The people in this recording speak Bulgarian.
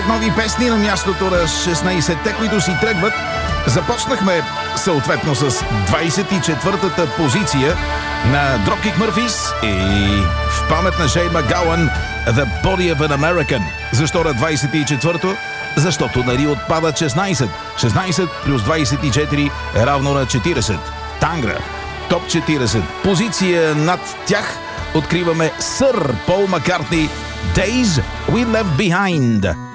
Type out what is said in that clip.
Нови песни на мястото на 16-те, които си тръгват. Започнахме съответно с 24-та позиция на Dropkick Murphys и в памет на Шейн Макгауън The Body of an American. Защо на 24-то? Защото нали отпадат 16. 16 плюс 24 е равно на 40. Тангра. Топ 40. Позиция над тях откриваме Сър Пол Маккартни Days We Left Behind.